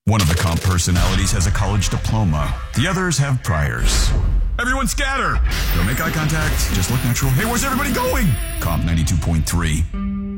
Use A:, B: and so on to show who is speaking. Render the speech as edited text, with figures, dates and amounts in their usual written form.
A: One of the comp personalities has a college diploma. The others have priors. Everyone scatter! Don't make eye contact. Just look natural. Hey, where's everybody going? Comp 92.3.